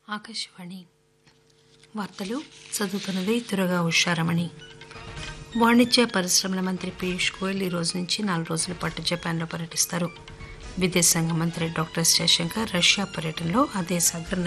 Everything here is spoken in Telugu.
ఆకాశవాణి వార్తలు చదువుతున్నది త్వరగా ఉషారమణి. వాణిజ్య పరిశ్రమల మంత్రి పీయూష్ గోయల్ ఈ రోజు నుంచి 4 రోజుల పాటు జపాన్లో పర్యటిస్తారు. విదేశాంగ మంత్రి డాక్టర్ ఎస్ జయశంకర్ రష్యా పర్యటనలో ఆ దేశ అగ్ర